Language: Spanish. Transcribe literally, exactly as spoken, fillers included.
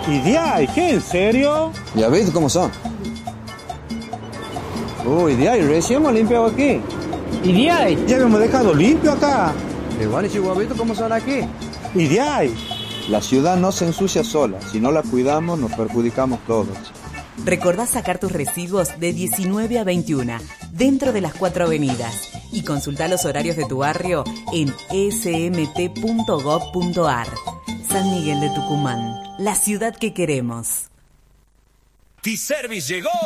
¿Y de ahí? ¿Qué? ¿En serio? ¿Ya ves cómo son? Uy, de ahí, recién hemos limpiado aquí. ¿Y de ahí? Ya hemos dejado limpio acá. Igual, chihuahuitos, ¿cómo son aquí? ¿Y de ahí? La ciudad no se ensucia sola. Si no la cuidamos, nos perjudicamos todos. Recordá sacar tus residuos de diecinueve a veintiuna, dentro de las cuatro avenidas. Y consultá los horarios de tu barrio en s m t punto gov punto a r. San Miguel de Tucumán, la ciudad que queremos. T-Service llegó.